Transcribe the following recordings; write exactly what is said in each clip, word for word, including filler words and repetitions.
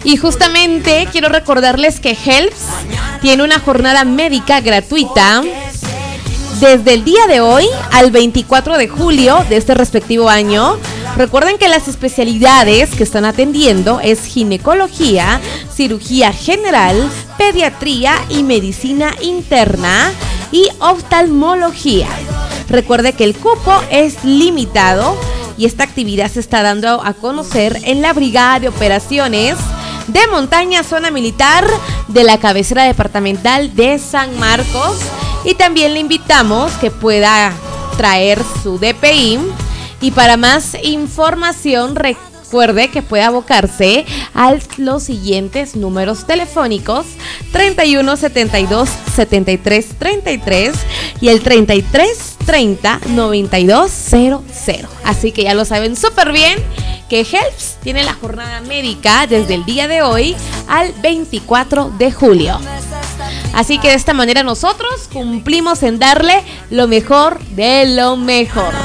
Y justamente quiero recordarles que Helps tiene una jornada médica gratuita desde el día de hoy al veinticuatro de julio de este respectivo año. Recuerden que las especialidades que están atendiendo es ginecología, cirugía general, pediatría y medicina interna y oftalmología. Recuerde que el cupo es limitado y esta actividad se está dando a conocer en la Brigada de Operaciones de Montaña Zona Militar de la cabecera departamental de San Marcos. Y también le invitamos que pueda traer su D P I. Y para más información, recuerde que puede abocarse a los siguientes números telefónicos: treinta y uno setenta y dos setenta y tres treinta y tres y el treinta y tres treinta noventa y dos cero cero. Así que ya lo saben súper bien que Helps tiene la jornada médica desde el día de hoy al veinticuatro de julio. Así que de esta manera nosotros cumplimos en darle lo mejor de lo mejor.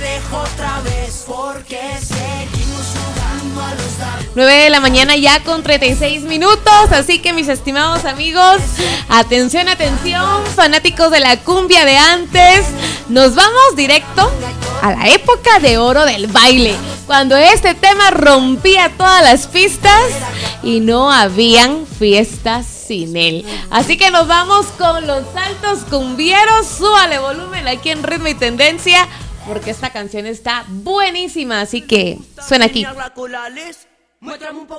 nueve de la mañana ya con treinta y seis minutos, así que mis estimados amigos, atención, atención, fanáticos de la cumbia de antes, nos vamos directo a la época de oro del baile, cuando este tema rompía todas las pistas y no habían fiestas sin él. Así que nos vamos con los saltos cumbieros. Súbale volumen aquí en Ritmo y Tendencia, porque esta canción está buenísima, así que suena aquí. Muéstrame un poco